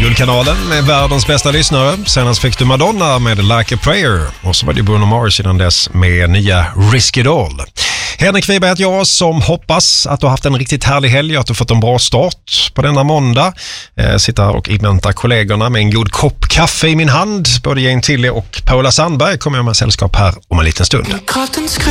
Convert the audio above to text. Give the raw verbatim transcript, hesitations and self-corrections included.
Guldkanalen med världens bästa lyssnare. Senast fick du Madonna med Like a Prayer. Och så var det Bruno Mars innan dess med nya Risk It All. Henrik Wiberg heter jag som hoppas att du har haft en riktigt härlig helg och att du fått en bra start på denna måndag. Eh, sitter här och inväntar kollegorna med en god kopp kaffe i min hand. Både Jane Tilly och Paula Sandberg kommer jag med sällskap här om en liten stund.